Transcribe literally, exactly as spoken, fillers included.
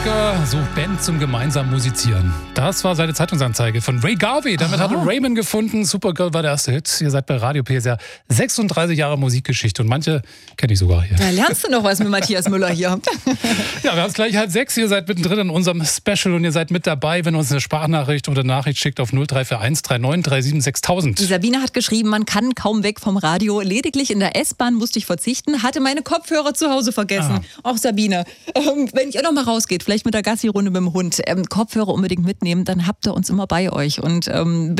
Musiker sucht Band zum gemeinsamen Musizieren. Das war seine Zeitungsanzeige von Ray Garvey. Damit Aha. hatte Raymond gefunden. Supergirl war der erste Hit. Ihr seid bei Radio P S R. sechsunddreißig Jahre Musikgeschichte und manche kenne ich sogar hier. Da lernst du noch was mit Matthias Müller hier. Ja, wir haben es gleich halb sechs. Ihr seid mittendrin in unserem Special und ihr seid mit dabei, wenn ihr uns eine Sprachnachricht oder Nachricht schickt auf null drei vier eins drei neun drei sieben sechstausend. Die Sabine hat geschrieben, man kann kaum weg vom Radio. Lediglich in der S-Bahn musste ich verzichten, hatte meine Kopfhörer zu Hause vergessen. Ah. Auch Sabine, ähm, wenn ihr noch mal rausgeht, vielleicht mit der Gassi-Runde mit dem Hund, ähm, Kopfhörer unbedingt mitnehmen, dann habt ihr uns immer bei euch. Und ähm,